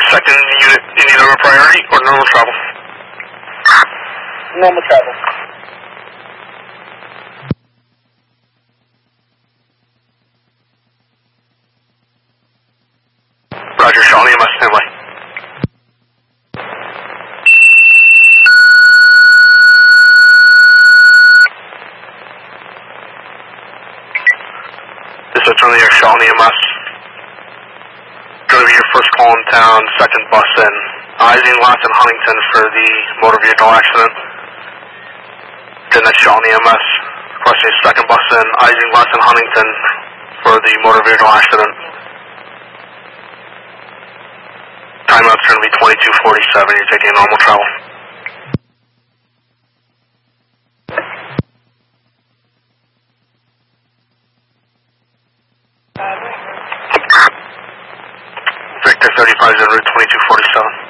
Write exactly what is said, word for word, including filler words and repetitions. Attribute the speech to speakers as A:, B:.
A: second unit in either a priority or normal travel?
B: Normal travel.
A: Roger, Shawnee, M S standby. This is from the Air Shawnee M S. Going to be your first call in town, second bus in. Ising, Last, and Huntington for the motor vehicle accident. Then that's Shawnee M S. Requesting second bus in, Ising, Last, and Huntington for the motor vehicle accident. Timeout's going to be twenty-two forty-seven. You're taking normal travel. Victor thirty-five is en route twenty-two forty-seven.